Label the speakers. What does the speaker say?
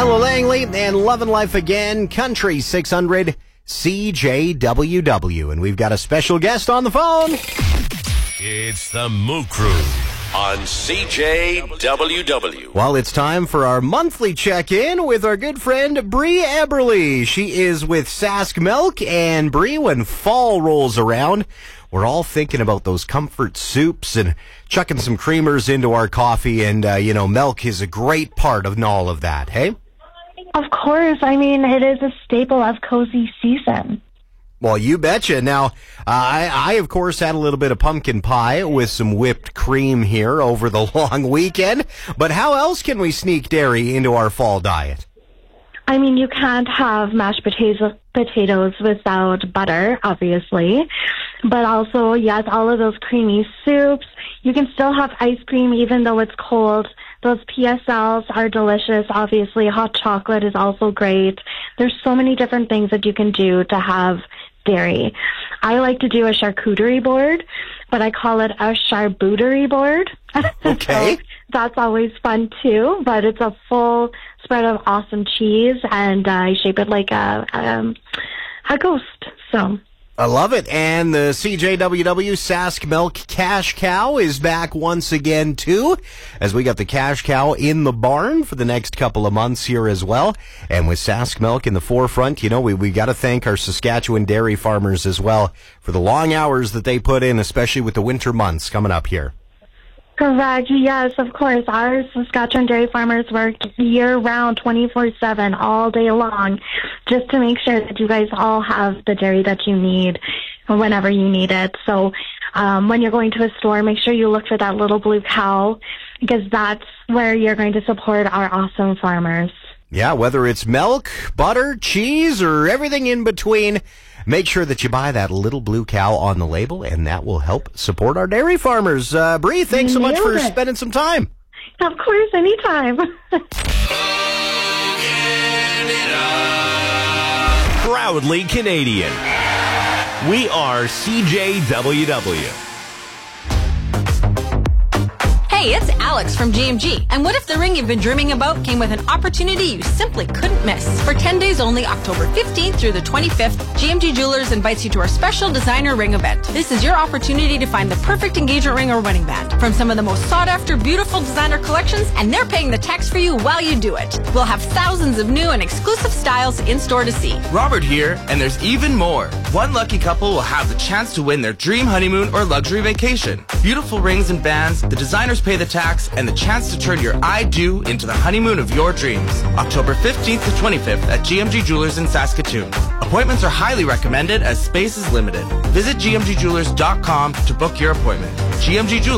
Speaker 1: Ella Langley and Lovin' Life Again, Country 600 CJWW. And we've got a special guest on the phone.
Speaker 2: It's the Moo Crew on CJWW.
Speaker 1: Well, it's time for our monthly check-in with our good friend Bree Eberly. She is with Sask Milk, and Bree, when fall rolls around, we're all thinking about those comfort soups and chucking some creamers into our coffee, and, milk is a great part of all of that, hey?
Speaker 3: Of course. I mean, it is a staple of cozy season.
Speaker 1: Well, you betcha. Now, I, of course, had a little bit of pumpkin pie with some whipped cream here over the long weekend. But how else can we sneak dairy into our fall diet?
Speaker 3: I mean, you can't have mashed potatoes without butter, obviously. But also, yes, all of those creamy soups. You can still have ice cream even though it's cold. Those PSLs are delicious. Obviously, hot chocolate is also great. There's so many different things that you can do to have dairy. I like to do a charcuterie board, but I call it a charbouterie board.
Speaker 1: Okay.
Speaker 3: So that's always fun too, but it's a full spread of awesome cheese, and I shape it like a ghost. So
Speaker 1: I love it. And the CJWW Sask Milk Cash Cow is back once again, too, as we got the Cash Cow in the barn for the next couple of months here as well. And with Sask Milk in the forefront, we got to thank our Saskatchewan dairy farmers as well for the long hours that they put in, especially with the winter months coming up here.
Speaker 3: Correct. Yes, of course. Our Saskatchewan dairy farmers work year-round, 24/7, all day long, just to make sure that you guys all have the dairy that you need whenever you need it. So when you're going to a store, make sure you look for that little blue cow, because that's where you're going to support our awesome farmers.
Speaker 1: Yeah, whether it's milk, butter, cheese, or everything in between, make sure that you buy that little blue cow on the label, and that will help support our dairy farmers. Bree, thanks so much for spending some time.
Speaker 3: Of course, anytime.
Speaker 2: Proudly Canadian. We are CJWW.
Speaker 4: Hey, it's Alex from GMG. And what if the ring you've been dreaming about came with an opportunity you simply couldn't miss? For 10 days only, October 15th through the 25th, GMG Jewelers invites you to our special designer ring event. This is your opportunity to find the perfect engagement ring or wedding band from some of the most sought-after, beautiful designer collections, and they're paying the tax for you while you do it. We'll have thousands of new and exclusive styles in store to see.
Speaker 5: Robert here, and there's even more. One lucky couple will have the chance to win their dream honeymoon or luxury vacation. Beautiful rings and bands, the designers pay the tax, and the chance to turn your I do into the honeymoon of your dreams. October 15th to 25th at GMG Jewelers in Saskatoon. Appointments are highly recommended as space is limited. Visit gmgjewelers.com to book your appointment. GMG Jewelers.